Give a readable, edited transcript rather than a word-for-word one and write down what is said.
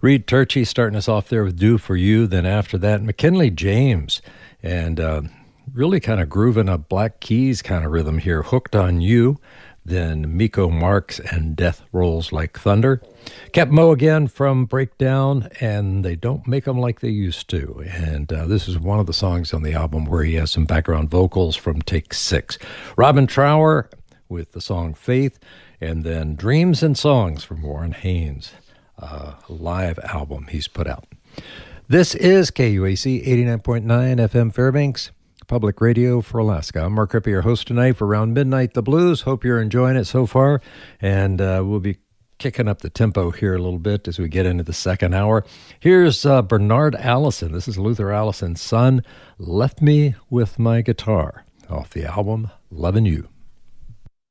Reed Turchie starting us off there with Do For You. Then after that, McKinley James. And really kind of grooving a Black Keys kind of rhythm here. Hooked on You. Then Miko Marks and Death Rolls Like Thunder. Cap Mo again from Breakdown, and They Don't Make 'Em Like They Used To. And this is one of the songs on the album where he has some background vocals from Take 6. Robin Trower with the song Faith, and then Dreams and Songs from Warren Haynes, a live album he's put out. This is KUAC 89.9 FM Fairbanks, Public Radio for Alaska. I'm Mark Rippey, your host tonight for Around Midnight, the Blues. Hope you're enjoying it so far, and we'll be kicking up the tempo here a little bit as we get into the second hour. Here's Bernard Allison. This is Luther Allison's son, Left Me With My Guitar, off the album Lovin' You.